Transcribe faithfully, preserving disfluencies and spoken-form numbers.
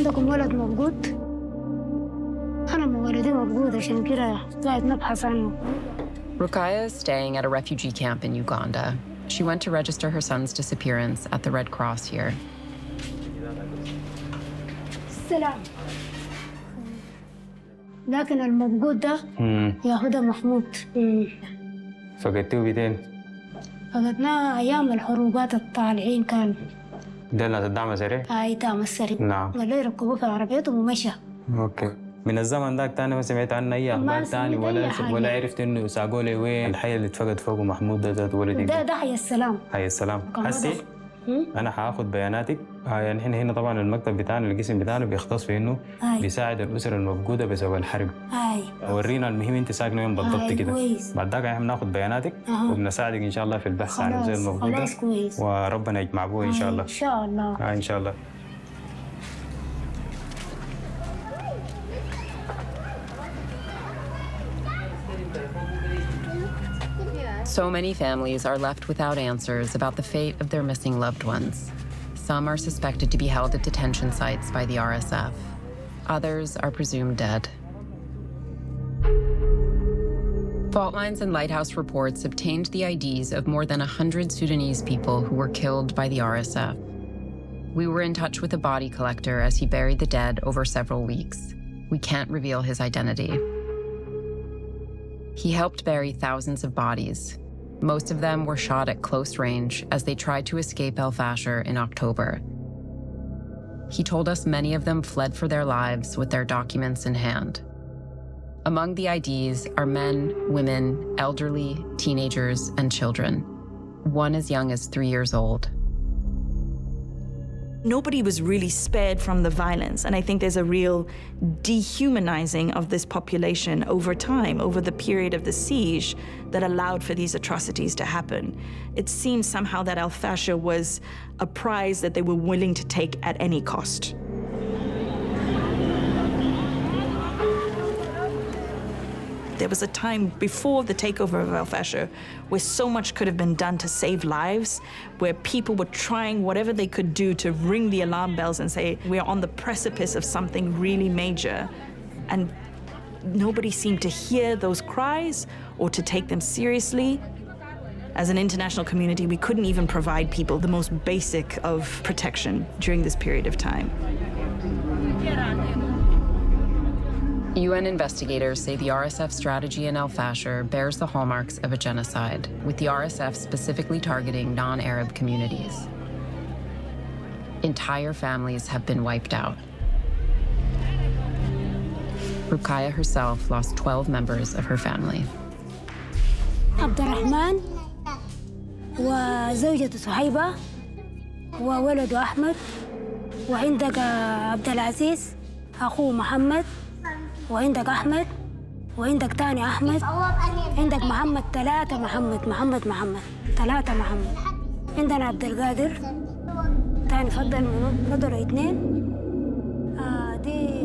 عندكم ولد مفقود؟ أنا ولدي مفقود عشان كده قاعد نبحث عنه. Rukaya is staying at a refugee camp in Uganda. She went to register her son's disappearance at the Red Cross here. السلام. لكن المفقود ده ياخدها محمود. فقدتيه بيتين؟ فقدناه أيام الحروبات الطالعين كان. ده اللي الدعم السريع؟ أي دعم السريع. نعم. قال لي ركبوه في عربيتهم ومشى. اوكي. من الزمن ذاك تاني ما سمعت عنه اي اخبار تاني ولا ولا عرفت انه ساقوا لي وين الحي اللي اتفقد فوقه محمود ده ذات ولدي؟ ده ده حي السلام. حي السلام. هسي انا حاخذ بياناتك. يعني احنا هنا طبعا المكتب بتاعنا القسم بتاعنا بيختص في انه بيساعد الاسر المفقوده بسبب الحرب. اي ورينا المهم انت ساكنه وين بالضبط كده. بعد ذاك احنا بناخذ بياناتك أه. وبنساعدك ان شاء الله في البحث عن الاسر المفقوده. خلاص كويس. وربنا يجمع ابوه ان شاء الله. ان شاء الله. آه ان شاء الله. So many families are left without answers about the fate of their missing loved ones. Some are suspected to be held at detention sites by the R S F. Others are presumed dead. Fault Lines and Lighthouse reports obtained the I Ds of more than one hundred Sudanese people who were killed by the R S F. We were in touch with a body collector as he buried the dead over several weeks. We can't reveal his identity. He helped bury thousands of bodies. Most of them were shot at close range as they tried to escape El Fasher in October. He told us many of them fled for their lives with their documents in hand. Among the I Ds are men, women, elderly, teenagers, and children. One as young as three years old. Nobody was really spared from the violence, and I think there's a real dehumanizing of this population over time, over the period of the siege that allowed for these atrocities to happen. It seemed somehow that El Fasher was a prize that they were willing to take at any cost. There was a time before the takeover of El Fasher where so much could have been done to save lives, where people were trying whatever they could do to ring the alarm bells and say, we're on the precipice of something really major. And nobody seemed to hear those cries or to take them seriously. As an international community, we couldn't even provide people the most basic of protection during this period of time. U N investigators say the R S F strategy in El Fasher bears the hallmarks of a genocide, with the R S F specifically targeting non-Arab communities. Entire families have been wiped out. Rukaya herself lost twelve members of her family. عبد الرحمن وزوجته صهيبة وولده أحمد وعندك عبد العزيز أخوه محمد وعندك أحمد وعندك تاني أحمد عندك محمد ثلاثة محمد محمد محمد ثلاثة محمد عندنا عبد القادر تاني فضل منو فضلوا اثنين آه دي